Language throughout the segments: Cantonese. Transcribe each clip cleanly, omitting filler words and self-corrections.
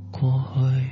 過去。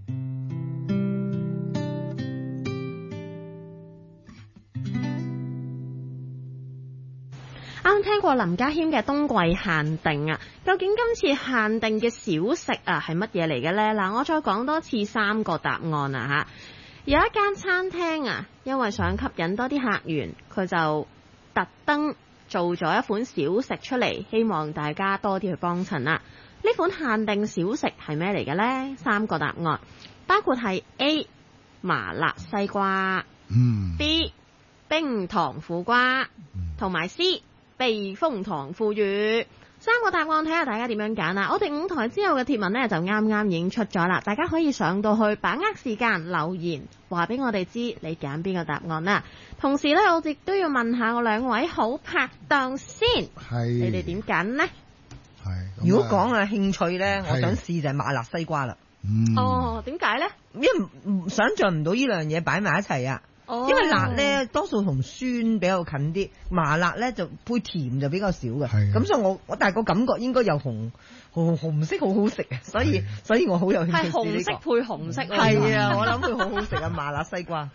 啱聽過林家謙嘅冬季限定啊，究竟今次限定嘅小食啊係乜嘢嚟嘅呢？嗱，我再講多次3個答案啊吓。有一間餐廳啊，因為想吸引多啲客源，佢就特登做咗一款小食出嚟，希望大家多啲去幫襯啦。呢款限定小食係咩嚟嘅呢？3個答案，包括係 A 麻辣西瓜，B 冰糖苦瓜，同埋 C 避風塘腐乳。3個答案睇下大家點樣揀啊！我哋5台之後嘅貼文呢，就啱啱已經出咗啦，大家可以上到去把握時間留言，話俾我哋知你揀邊個答案啦。同時呢，我亦都要問下我2位好拍檔先，你哋點揀呢？ 如果講啊興趣呢，我想試就係麻辣西瓜啦。 哦，點解呢？ 因為想像唔到呢兩樣嘢擺埋一齊啊。因為辣咧多數同酸比較近啲，麻辣咧就配甜就比較少嘅。咁所以我大個感覺應該有紅色好好食啊，所以我好有興趣試呢個。係紅色配紅色。係啊，我諗會好好食啊，麻辣西瓜。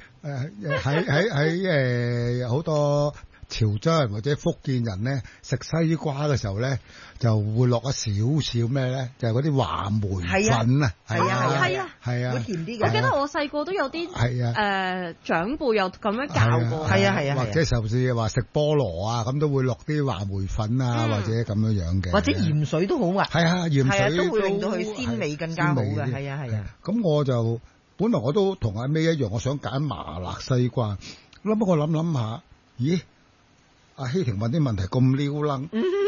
喺好多潮州人或者福建人咧食西瓜嘅時候咧，就會落咗少少咩咧？就係嗰啲話梅粉啊，係啊， 會甜啲嘅。 我記得我細個都有啲長輩又咁樣教過， 或者甚至話食菠蘿啊，咁都會落啲話梅粉啊，或者咁樣樣嘅， 或者鹽水都好啊。 係啊，鹽水都會令到佢鮮味更加好嘅。係啊。 咁我就本來我都同阿 May 一樣，我想揀麻辣西瓜。不過我諗下，咦？阿希婷問啲問題咁撩楞，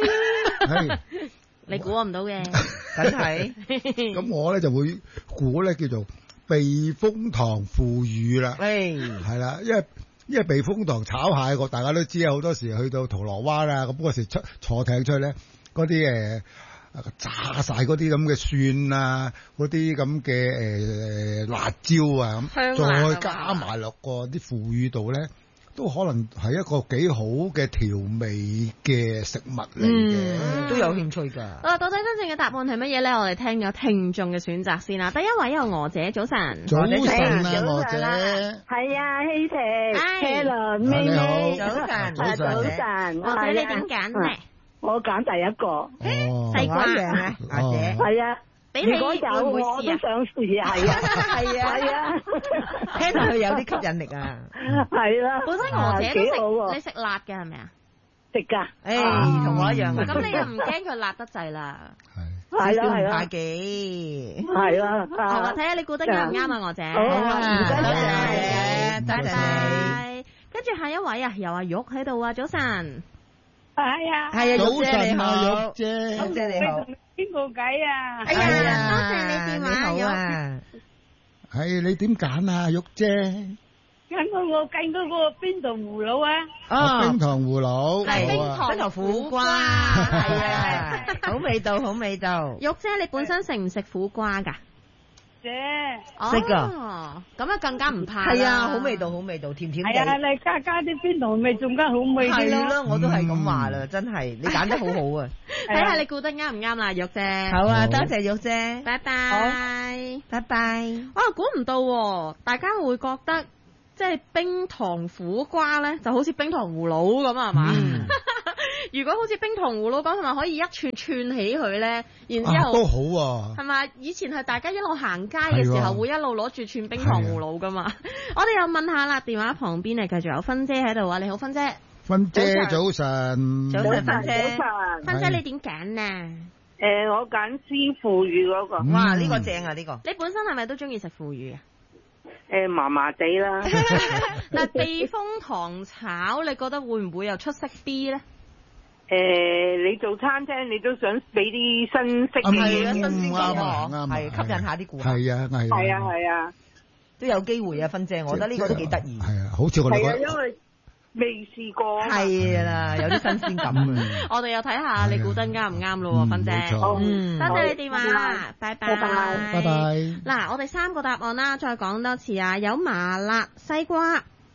你估我唔到嘅， 梗係。 咁我咧就會估咧叫做避風塘腐乳啦，係啦，因為避風塘炒蟹，大家都知啊，好多時去到銅鑼灣啊，咁嗰時坐艇出去咧，嗰啲炸晒嗰啲咁嘅蒜啊，嗰啲咁嘅辣椒啊，咁再加埋落個啲腐乳度咧，都可能係一個幾好嘅調味嘅食物嚟嘅， 都有興趣㗎。 到底真正嘅答案係乜嘢咧？我哋聽咗聽眾嘅選擇先啦。第一位有娥姐，早晨。 早晨啊，娥姐。 係啊，希婷 ，Helen，妹妹， 早晨。 早晨。 娥姐你點揀咧？ 我揀第一個。 西瓜啊， 娥姐。 係啊。 俾你如果有我都想試，係啊， 聽落去有啲吸引力啊， 係啦。 本身娥姐都食，你食辣嘅係咪啊？ 食㗎， 同我一樣啊。 咁你又唔驚佢辣得滯啦？ 係啦，係啦， 大幾係啦。 我睇下你估得啱唔啱啊，娥姐。 好啊，唔該晒，多謝。 跟住下一位啊，有阿玉喺度啊，早晨。 係啊， 早晨你好，玉姐， 玉姐你好。 邊個計啊？ 哎呀，多謝你電話， 你好啊。 係你點揀啊，玉姐？ 我揀嗰個冰糖葫蘆啊。 冰糖葫蘆， 係冰糖苦瓜，係啊，好味道，好味道。 玉姐，你本身食唔食苦瓜㗎？ 識噶， 咁啊更加唔怕。 係啊，好味道，好味道，甜甜地。 係啊，你加啲冰糖味，仲加好味啲咯。 係咯，我都係咁話啦，真係你揀得好好啊！ 睇下你估得啱唔啱啦，玉姐。 好啊，多謝玉姐， 拜拜， 拜拜。 估唔到，大家會覺得即係冰糖苦瓜咧，就好似冰糖葫蘆咁啊，係嘛？如果好似冰糖葫蘆咁，係咪可以一串串起佢咧？然之後都好喎， 係咪？以前係大家一路行街嘅時候，會一路攞住串冰糖葫蘆噶嘛。我哋又問下啦，電話旁邊繼續有芬姐喺度啊！你好，芬姐。 芬姐早晨。 早晨，芬姐。 芬姐你點揀啊？ 我揀師腐乳嗰個。 哇，呢個正啊！呢個。 你本身係咪都中意食腐乳啊？ 麻麻地啦。 但避風塘炒，你覺得會唔會又出色啲咧？ 你做餐廳你都想俾啲新式嘅嘢， 新鮮感，係吸引下啲顧客。 係啊， 都有機會啊，芬姐，我覺得呢個都幾得意。 係啊，好似我哋因為未試過。 係啦，有啲新鮮感啊。 我哋又睇下你估得啱唔啱咯，芬姐。多謝你電話，拜拜。 拜拜。 嗱，我哋3個答案啦，再講多次啊，有麻辣西瓜、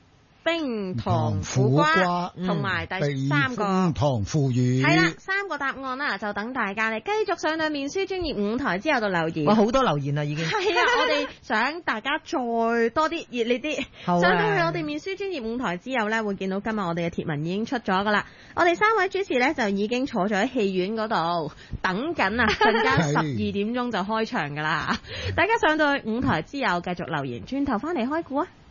冰糖苦瓜，同埋第3個避風塘腐乳。 係啦，3個答案啦，就等大家咧繼續上到面書專業舞台之後度留言。 哇，好多留言啦已經。 係啊，我哋想大家再多啲熱烈啲，上到去我哋面書專業舞台之後咧，會見到今日我哋嘅貼文已經出咗噶啦。我哋3位主持咧就已經坐咗喺戲院嗰度等緊啊，陣間12點鐘就開場噶啦。大家上到去舞台之後繼續留言，轉頭翻嚟開估啊！